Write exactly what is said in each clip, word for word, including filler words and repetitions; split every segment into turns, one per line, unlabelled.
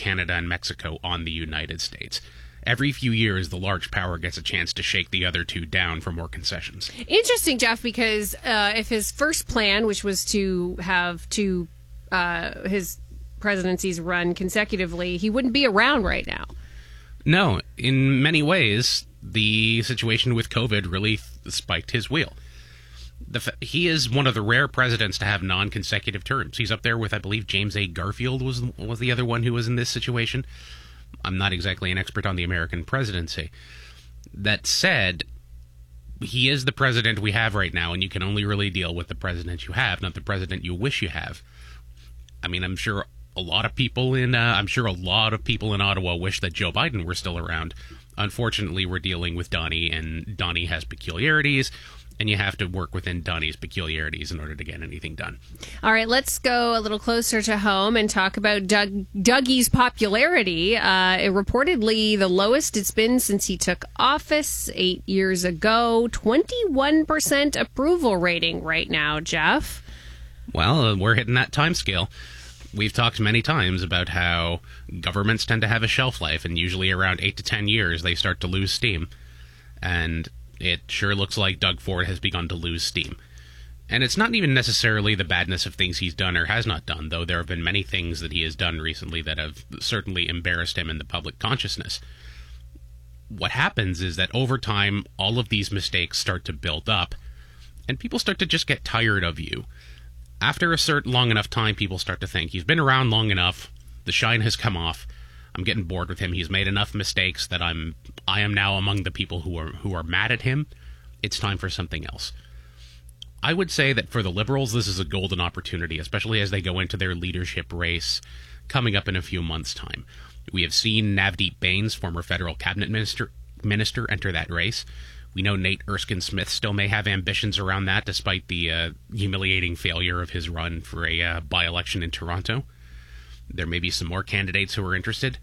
Canada and Mexico on the United States. Every few years, the large power gets a chance to shake the other two down for more concessions.
Interesting, Jeff, because uh, if his first plan, which was to have two uh, his presidencies run consecutively, he wouldn't be around right now.
No, in many ways, the situation with COVID really spiked his wheel. The fa- he is one of the rare presidents to have non-consecutive terms. He's up there with, I believe, James A. Garfield was was the other one who was in this situation. I'm not exactly an expert on the American presidency. That said, he is the president we have right now, and you can only really deal with the president you have, not the president you wish you have. I mean, I'm sure a lot of people in uh, I'm sure a lot of people in Ottawa wish that Joe Biden were still around. Unfortunately, we're dealing with Donnie, and Donnie has peculiarities, and you have to work within Donnie's peculiarities in order to get anything done.
All right, let's go a little closer to home and talk about Doug, Dougie's popularity. Uh, it reportedly the lowest it's been since he took office eight years ago. twenty-one percent approval rating right now, Jeff.
Well, uh, we're hitting that time scale. We've talked many times about how governments tend to have a shelf life, and usually around eight to ten years they start to lose steam. And it sure looks like Doug Ford has begun to lose steam. And it's not even necessarily the badness of things he's done or has not done, though there have been many things that he has done recently that have certainly embarrassed him in the public consciousness. What happens is that over time, all of these mistakes start to build up, and people start to just get tired of you. After a certain long enough time, people start to think, he's been around long enough, the shine has come off, I'm getting bored with him. He's made enough mistakes that I'm I am now among the people who are who are mad at him. It's time for something else. I would say that for the Liberals, this is a golden opportunity, especially as they go into their leadership race coming up in a few months' time. We have seen Navdeep Bains, former federal cabinet minister, minister enter that race. We know Nate Erskine-Smith still may have ambitions around that, despite the uh, humiliating failure of his run for a uh, by-election in Toronto. There may be some more candidates who are interested.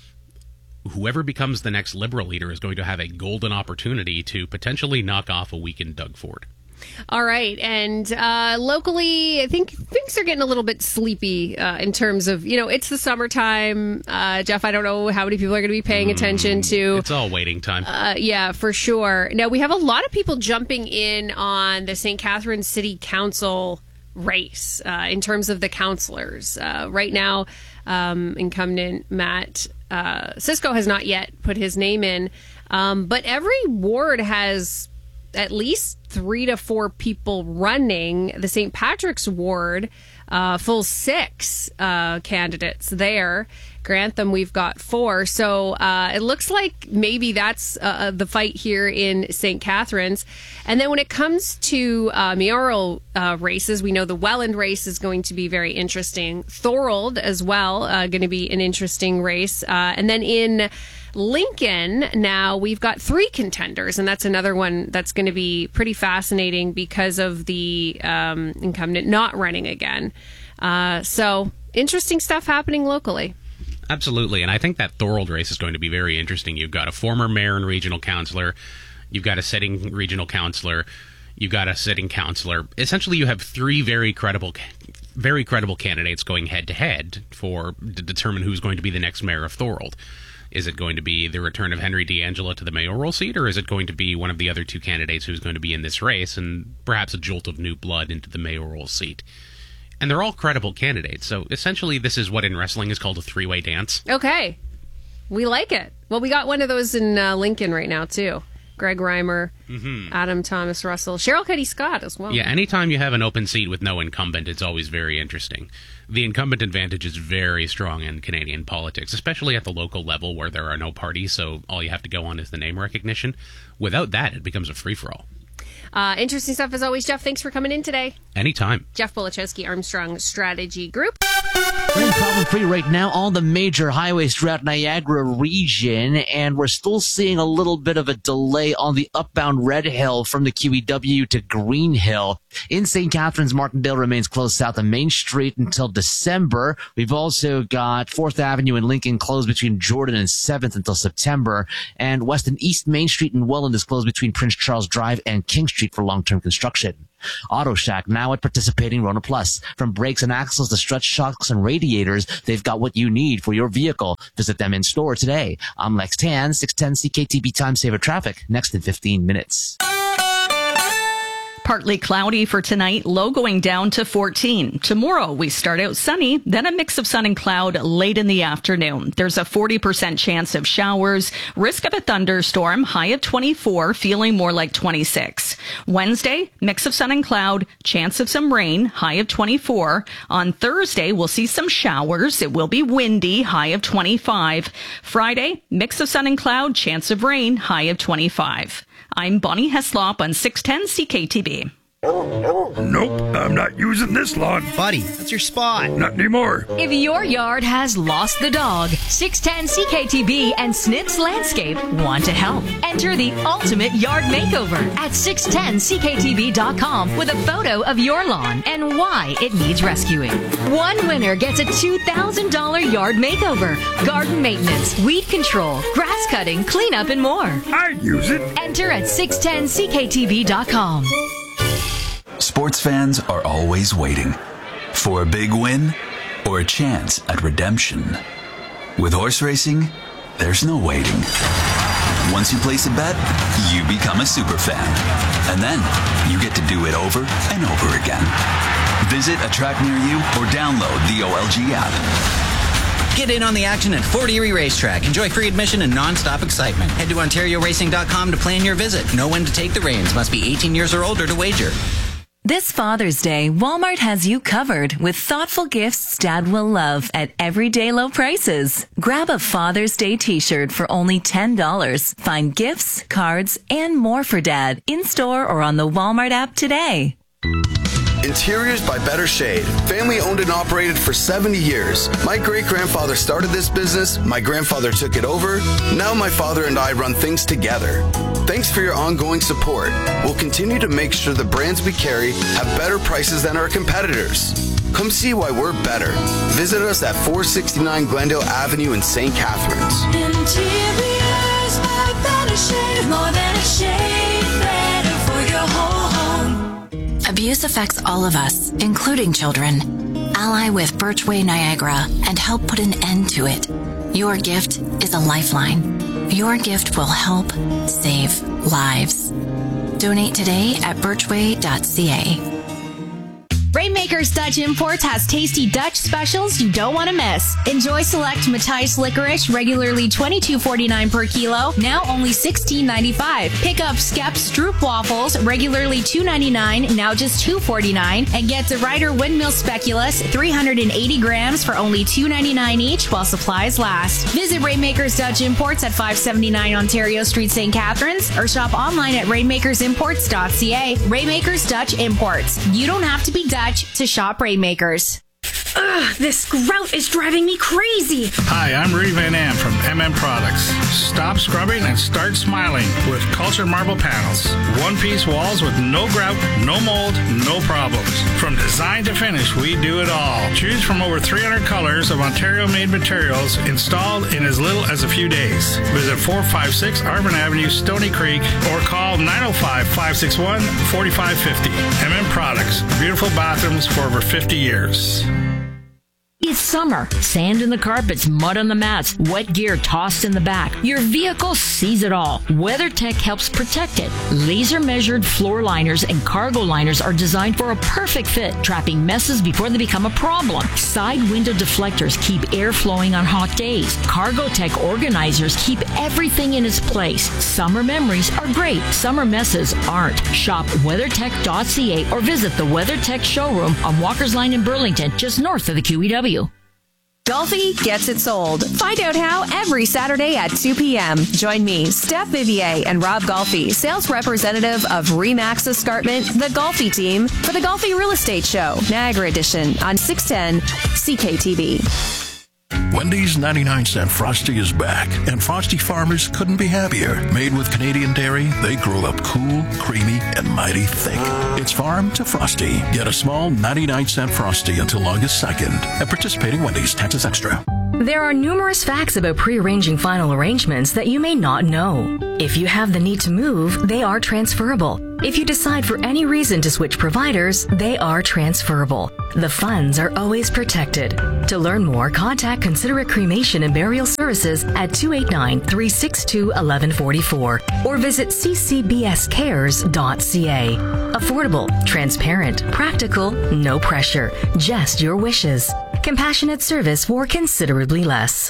Whoever becomes the next Liberal leader is going to have a golden opportunity to potentially knock off a weakened Doug Ford.
All right. And uh, locally, I think things are getting a little bit sleepy uh, in terms of, you know, it's the summertime. Uh, Jeff, I don't know how many people are going to be paying attention to.
It's all waiting time.
Uh, yeah, for sure. Now, we have a lot of people jumping in on the Saint Catharines City Council race uh, in terms of the councillors. Uh, right now, um, incumbent Matt uh, Cisco has not yet put his name in, um, but every ward has at least three to four people running. The Saint Patrick's ward, uh, full six uh, candidates there. Grantham, we've got four. So uh, it looks like maybe that's uh, the fight here in Saint Catharines. And then when it comes to uh, mayoral uh, races, we know the Welland race is going to be very interesting. Thorold as well, uh, going to be an interesting race. Uh, and then in Lincoln, now we've got three contenders, and that's another one that's going to be pretty fascinating because of the um, incumbent not running again. Uh, so interesting stuff happening locally.
Absolutely, and I think that Thorold race is going to be very interesting. You've got a former mayor and regional councillor, you've got a sitting regional councillor, you've got a sitting councillor. Essentially, you have three very credible, very credible candidates going head-to-head for to determine who's going to be the next mayor of Thorold. Is it going to be the return of Henry D'Angelo to the mayoral seat, or is it going to be one of the other two candidates who's going to be in this race and perhaps a jolt of new blood into the mayoral seat? And they're all credible candidates, so essentially this is what in wrestling is called a three-way dance.
Okay. We like it. Well, we got one of those in uh, Lincoln right now, too. Greg Reimer, mm-hmm. Adam Thomas Russell, Cheryl Cuddy Scott as well.
Yeah, anytime you have an open seat with no incumbent, it's always very interesting. The incumbent advantage is very strong in Canadian politics, especially at the local level where there are no parties, so all you have to go on is the name recognition. Without that, it becomes a free-for-all.
Uh, interesting stuff as always, Jeff. Thanks for coming in today.
Anytime.
Jeff Bolachowski, Armstrong Strategy Group.
We're problem-free right now on the major highways throughout Niagara region, and we're still seeing a little bit of a delay on the upbound Red Hill from the Q E W to Green Hill. In Saint Catharines, Martindale remains closed south of Main Street until December. We've also got fourth Avenue and Lincoln closed between Jordan and seventh until September, and West and East Main Street in Welland is closed between Prince Charles Drive and King Street for long-term construction. Auto Shack, now at participating Rona Plus. From brakes and axles to stretch shocks and radiators, they've got what you need for your vehicle. Visit them in store today. I'm Lex Tan, six ten C K T B Time Saver Traffic, next in fifteen minutes.
Partly cloudy for tonight, low going down to fourteen. Tomorrow, we start out sunny, then a mix of sun and cloud late in the afternoon. There's a forty percent chance of showers, risk of a thunderstorm, high of twenty-four, feeling more like twenty-six. Wednesday, mix of sun and cloud, chance of some rain, high of twenty-four. On Thursday, we'll see some showers. It will be windy, high of twenty-five. Friday, mix of sun and cloud, chance of rain, high of twenty-five. I'm Bonnie Heslop on six ten C K T B.
Nope, I'm not using this lawn.
Buddy, that's your spot.
Not anymore.
If your yard has lost the dog, six ten C K T B and Snips Landscape want to help. Enter the ultimate yard makeover at six ten C K T B dot com with a photo of your lawn and why it needs rescuing. One winner gets a two thousand dollars yard makeover, garden maintenance, weed control, grass cutting, cleanup, and more.
I'd use it.
Enter at six ten C K T B dot com.
Sports fans are always waiting for a big win or a chance at redemption. With horse racing, there's no waiting. Once you place a bet, you become a super fan. And then you get to do it over and over again. Visit a track near you or download the O L G app.
Get in on the action at Fort Erie Racetrack. Enjoy free admission and non-stop excitement. Head to Ontario Racing dot com to plan your visit. Know when to take the reins. Must be eighteen years or older to wager.
This Father's Day, Walmart has you covered with thoughtful gifts Dad will love at everyday low prices. Grab a Father's Day t-shirt for only ten dollars. Find gifts, cards, and more for Dad in-store or on the Walmart app today.
Interiors by Better Shade. Family owned and operated for seventy years. My great-grandfather started this business. My grandfather took it over. Now my father and I run things together. Thanks for your ongoing support. We'll continue to make sure the brands we carry have better prices than our competitors. Come see why we're better. Visit us at four sixty-nine Glendale Avenue in Saint Catharines.
Interiors by Better Shade. More than a shade. Better for your whole home.
Abuse affects all of us, including children. Ally with Birchway Niagara and help put an end to it. Your gift is a lifeline. Your gift will help save lives. Donate today at birchway dot c a.
Rainmakers Dutch Imports has tasty Dutch specials you don't want to miss. Enjoy select Matthijs licorice, regularly twenty-two forty-nine per kilo, now only sixteen ninety-five. Pick up Skep Stroop waffles, regularly two ninety-nine, now just two forty-nine, and get the Ryder Windmill Speculoos, three hundred eighty grams for only two ninety-nine each while supplies last. Visit Rainmakers Dutch Imports at five seventy-nine Ontario Street, Saint Catharines, or shop online at rainmakers imports dot c a. Rainmakers Dutch Imports. You don't have to be Dutch to shop Rainmakers.
Ugh, this grout is driving me crazy.
Hi, I'm Rudy Van Am from M M Products. Stop scrubbing and start smiling with Culture Marble Panels. One-piece walls with no grout, no mold, no problems. From design to finish, we do it all. Choose from over three hundred colors of Ontario-made materials installed in as little as a few days. Visit four five six Arvin Avenue, Stony Creek, or call nine oh five, five six one, four five five oh. M M Products. Beautiful bathrooms for over fifty years.
It's summer. Sand in the carpets, mud on the mats, wet gear tossed in the back. Your vehicle sees it all. WeatherTech helps protect it. Laser-measured floor liners and cargo liners are designed for a perfect fit, trapping messes before they become a problem. Side window deflectors keep air flowing on hot days. CargoTech organizers keep everything in its place. Summer memories are great. Summer messes aren't. Shop weathertech dot c a or visit the WeatherTech showroom on Walker's Line in Burlington, just north of the Q E W.
Golfi gets it sold. Find out how every Saturday at two p.m. Join me, Steph Vivier, and Rob Golfi, sales representative of Remax Escarpment, the Golfi team, for the Golfi Real Estate Show, Niagara Edition, on six ten C K T V.
Wendy's ninety-nine cent Frosty is back, and Frosty farmers couldn't be happier. Made with Canadian dairy, they grow up cool, creamy, and mighty thick. It's farm to Frosty. Get a small ninety-nine cent Frosty until August second at participating Wendy's. Taxes extra.
There are numerous facts about pre-arranging final arrangements that you may not know. If you have the need to move, they are transferable. If you decide for any reason to switch providers, they are transferable. The funds are always protected. To learn more, contact Considerate Cremation and Burial Services at two eight nine, three six two, one one four four or visit c c b s cares dot c a. Affordable, transparent, practical, no pressure, just your wishes. Compassionate service for considerably less.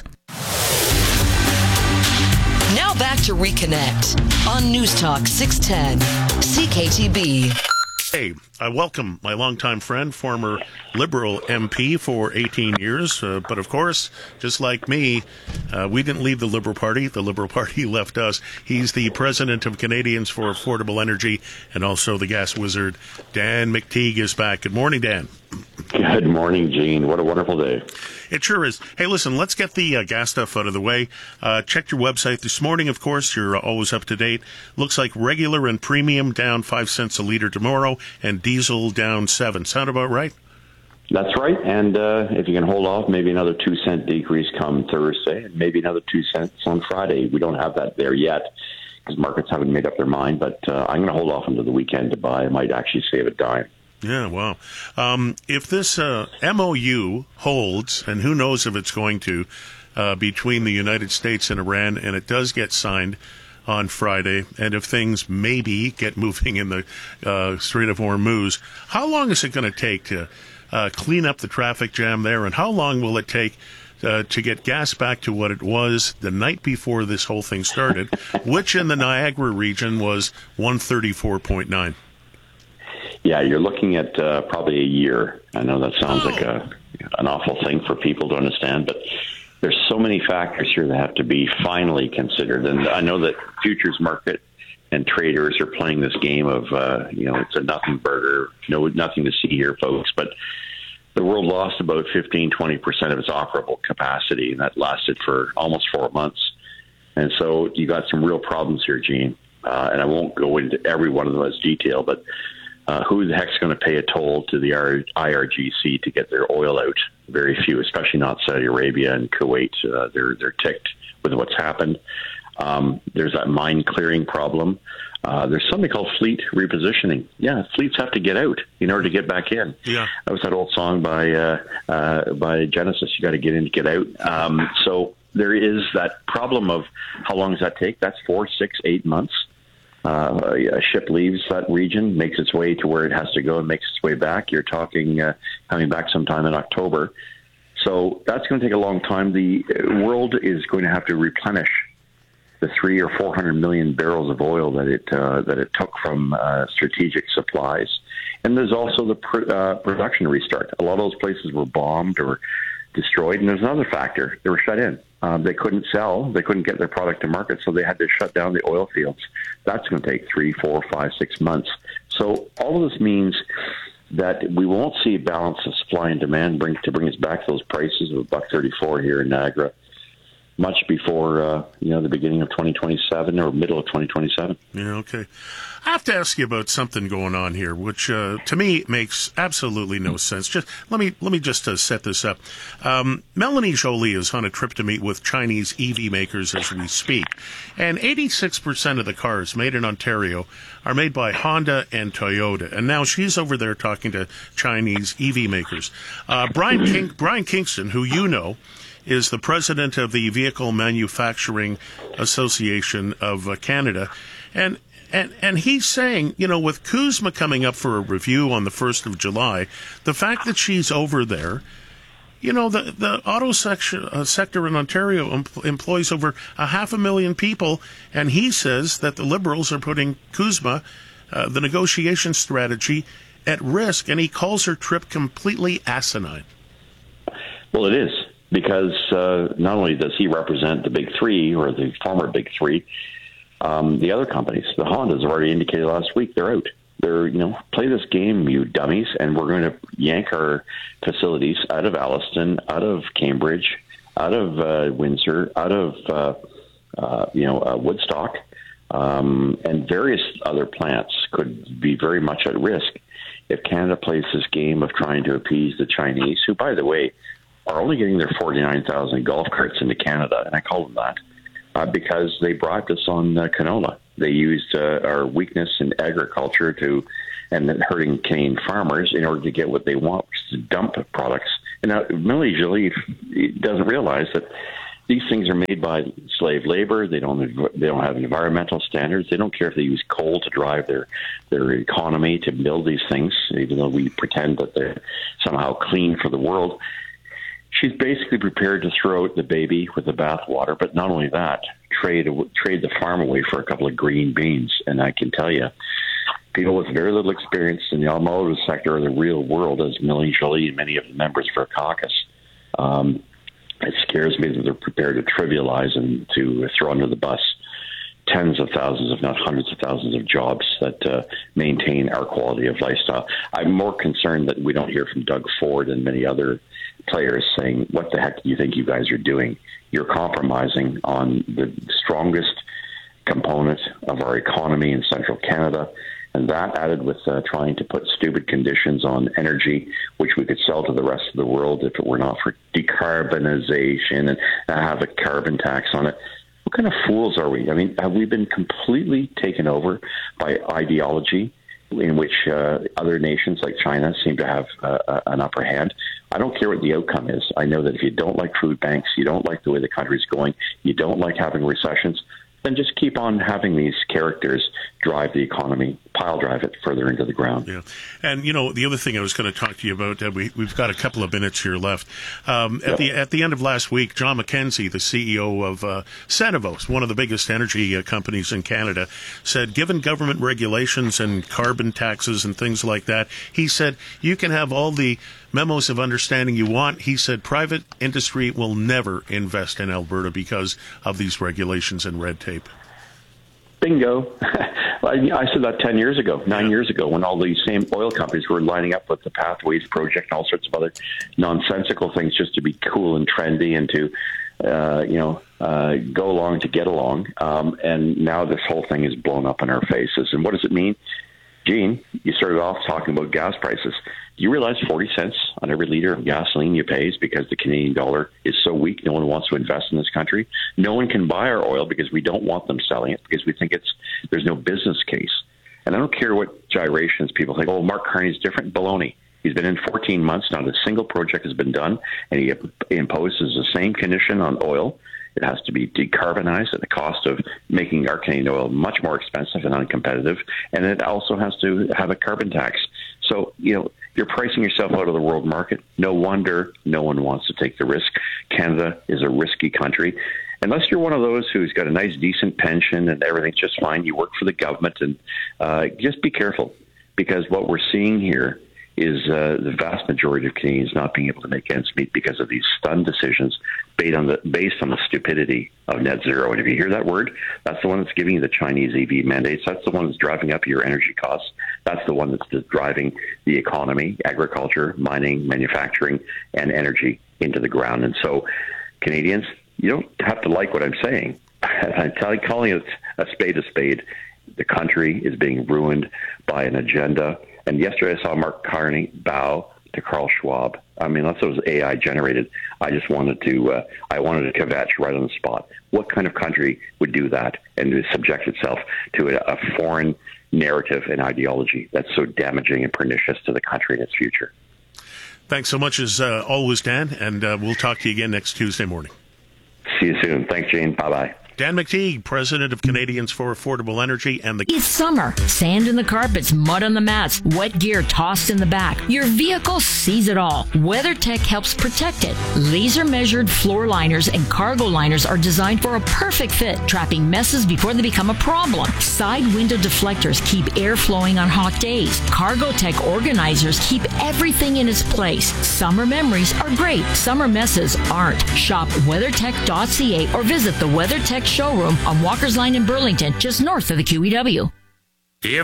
Now back to Reconnect on News Talk six ten C K T B.
Hey, I welcome my longtime friend, former Liberal M P for eighteen years. Uh, but of course, just like me, uh, we didn't leave the Liberal Party. The Liberal Party left us. He's the president of Canadians for Affordable Energy and also the gas wizard. Dan McTeague is back. Good morning, Dan.
Good morning, Gene. What a wonderful day.
It sure is. Hey, listen, let's get the uh, gas stuff out of the way. Uh, checked your website this morning, of course. You're always up to date. Looks like regular and premium down five cents a liter tomorrow and diesel down seven. Sound about right?
That's right. And uh, if you can hold off, maybe another two cent decrease come Thursday and maybe another two cents on Friday. We don't have that there yet because markets haven't made up their mind. But uh, I'm going to hold off until the weekend to buy. I might actually save a dime.
Yeah, wow. Um, if this uh, M O U holds, and who knows if it's going to, uh, between the United States and Iran, and it does get signed on Friday, and if things maybe get moving in the uh, Strait of Hormuz, how long is it going to take to uh, clean up the traffic jam there, and how long will it take uh, to get gas back to what it was the night before this whole thing started, which in the Niagara region was one thirty-four point nine?
Yeah, you're looking at uh, probably a year. I know that sounds oh. like a an awful thing for people to understand, but there's so many factors here that have to be finally considered. And I know that futures market and traders are playing this game of, uh, you know, it's a nothing burger, no nothing to see here, folks. But the world lost about fifteen, twenty percent of its operable capacity, and that lasted for almost four months. And so you got some real problems here, Gene. Uh, and I won't go into every one of them as detail, but Uh, who the heck's going to pay a toll to the I R G C to get their oil out? Very few, especially not Saudi Arabia and Kuwait. Uh, they're they're ticked with what's happened. Um, there's that mine clearing problem. Uh, there's something called fleet repositioning. Yeah, fleets have to get out in order to get back in.
Yeah,
that was that old song by uh, uh, by Genesis. You got to get in to get out. Um, so there is that problem of how long does that take? That's four, six, eight months. Uh, a ship leaves that region, makes its way to where it has to go and makes its way back. You're talking uh, coming back sometime in October. So that's going to take a long time. The world is going to have to replenish the three or four hundred million barrels of oil that it uh, that it took from uh, strategic supplies. And there's also the pr- uh, production restart. A lot of those places were bombed or destroyed. And there's another factor. They were shut in. Um, they couldn't sell. They couldn't get their product to market, so they had to shut down the oil fields. That's going to take three, four, five, six months. So all of this means that we won't see a balance of supply and demand bring to bring us back to those prices of a buck thirty-four here in Niagara much before uh, you know the beginning of twenty twenty-seven or middle of twenty twenty-seven.
Yeah, okay. I have to ask you about something going on here, which uh, to me makes absolutely no sense. Just let me let me just uh, set this up. Um, Melanie Joly is on a trip to meet with Chinese E V makers as we speak, and eighty-six percent of the cars made in Ontario are made by Honda and Toyota. And now she's over there talking to Chinese E V makers. Uh, Brian King, Brian Kingston, who you know, is the president of the Vehicle Manufacturing Association of uh, Canada, and. And and he's saying, you know, with CUSMA coming up for a review on the first of July, the fact that she's over there, you know, the, the auto section, uh, sector in Ontario em- employs over a half a million people, and he says that the Liberals are putting CUSMA, uh, the negotiation strategy, at risk, and he calls her trip completely asinine.
Well, it is, because uh, not only does he represent the big three, or the former big three, Um, the other companies, the Hondas, have already indicated last week they're out. They're, you know, play this game, you dummies, and we're going to yank our facilities out of Alliston, out of Cambridge, out of uh, Windsor, out of, uh, uh, you know, uh, Woodstock, um, and various other plants could be very much at risk if Canada plays this game of trying to appease the Chinese, who, by the way, are only getting their forty-nine thousand golf carts into Canada, and I call them that. Uh, because they bribed us on uh, canola. They used uh, our weakness in agriculture to, and then hurting Canadian farmers in order to get what they want, which is to dump products. And now Melanie Joly doesn't realize that these things are made by slave labor. They don't they don't have environmental standards. They don't care if they use coal to drive their their economy to build these things, even though we pretend that they're somehow clean for the world. She's basically prepared to throw out the baby with the bathwater, but not only that, trade trade the farm away for a couple of green beans. And I can tell you, people with very little experience in the automotive sector or the real world, as Melanie Joly and many of the members of her caucus, um, it scares me that they're prepared to trivialize and to throw under the bus tens of thousands, if not hundreds of thousands of jobs that uh, maintain our quality of lifestyle. I'm more concerned that we don't hear from Doug Ford and many other players saying, what the heck do you think you guys are doing? You're compromising on the strongest component of our economy in central Canada. And that added with uh, trying to put stupid conditions on energy, which we could sell to the rest of the world if it were not for decarbonization and have a carbon tax on it. What kind of fools are we? I mean, have we been completely taken over by ideology in which uh, other nations like China seem to have uh, an upper hand? I don't care what the outcome is. I know that if you don't like food banks, you don't like the way the country's going, you don't like having recessions, then just keep on having these characters drive the economy, pile drive it further into the ground.
Yeah. And, you know, the other thing I was going to talk to you about, uh, we, we've got a couple of minutes here left. Um, at, yep. the, at the end of last week, John McKenzie, the C E O of uh, Cenovus, one of the biggest energy uh, companies in Canada, said, given government regulations and carbon taxes and things like that, he said, you can have all the memos of understanding you want. He said private industry will never invest in Alberta because of these regulations and red tape.
Bingo. I said that ten years ago, nine years ago, when all these same oil companies were lining up with the Pathways Project and all sorts of other nonsensical things just to be cool and trendy and to, uh, you know, uh, go along to get along. Um, and now this whole thing is blown up in our faces. And what does it mean? Gene, you started off talking about gas prices. Do you realize forty cents on every liter of gasoline you pay is because the Canadian dollar is so weak, no one wants to invest in this country? No one can buy our oil because we don't want them selling it, because we think it's there's no business case. And I don't care what gyrations people think, oh, Mark Carney's different. Baloney. He's been in fourteen months, not a single project has been done, and he imposes the same condition on oil. It has to be decarbonized at the cost of making our Canadian oil much more expensive and uncompetitive. And it also has to have a carbon tax. So, you know, you're pricing yourself out of the world market. No wonder no one wants to take the risk. Canada is a risky country. Unless you're one of those who's got a nice, decent pension and everything's just fine, you work for the government, and uh, just be careful, because what we're seeing here is uh, the vast majority of Canadians not being able to make ends meet because of these stunned decisions based on the based on the stupidity of net zero. And if you hear that word, that's the one that's giving you the Chinese E V mandates. That's the one that's driving up your energy costs. That's the one that's driving the economy, agriculture, mining, manufacturing, and energy into the ground. And so, Canadians, you don't have to like what I'm saying. I'm telling, calling it a spade a spade. The country is being ruined by an agenda. And yesterday I saw Mark Carney bow to Carl Schwab. I mean, unless it was A I generated, I just wanted to, uh, I wanted to kvetch right on the spot. What kind of country would do that and to subject itself to a, a foreign narrative and ideology that's so damaging and pernicious to the country and its future?
Thanks so much as uh, always, Dan, and uh, we'll talk to you again next Tuesday morning.
See you soon. Thanks, Gene. Bye-bye.
Dan McTeague, president of Canadians for Affordable Energy, and the...
It's summer. Sand in the carpets, mud on the mats, wet gear tossed in the back. Your vehicle sees it all. WeatherTech helps protect it. Laser-measured floor liners and cargo liners are designed for a perfect fit, trapping messes before they become a problem. Side window deflectors keep air flowing on hot days. CargoTech organizers keep everything in its place. Summer memories are great. Summer messes aren't. Shop weathertech dot c a or visit the WeatherTech showroom on Walker's Line in Burlington, just north of the Q E W.